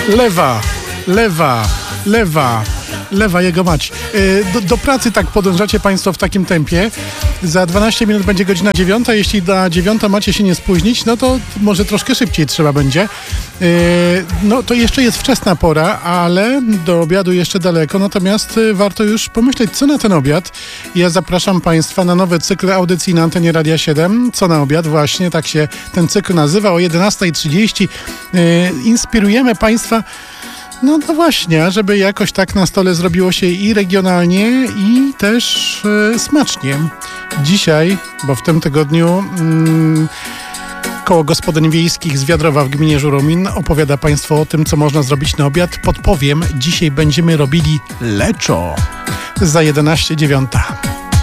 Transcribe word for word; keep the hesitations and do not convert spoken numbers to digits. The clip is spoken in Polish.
Lewa, lewa, lewa, lewa jego mać. Do, do pracy tak podążacie Państwo w takim tempie. Za dwanaście minut będzie godzina dziewiąta. Jeśli na dziewiątą macie się nie spóźnić, no to może troszkę szybciej trzeba będzie. No to jeszcze jest wczesna pora, ale do obiadu jeszcze daleko. Natomiast warto już pomyśleć, co na ten obiad. Ja zapraszam Państwa na nowy cykl audycji na antenie Radia siedem. Co na obiad? Właśnie tak się ten cykl nazywa. O jedenasta trzydzieści inspirujemy Państwa. No to właśnie, żeby jakoś tak na stole zrobiło się i regionalnie, i też e, smacznie. Dzisiaj, bo w tym tygodniu mm, Koło Gospodyń Wiejskich z Wiadrowa w gminie Żuromin opowiada Państwu o tym, co można zrobić na obiad. Podpowiem, dzisiaj będziemy robili leczo za jedenaście dziewiąta.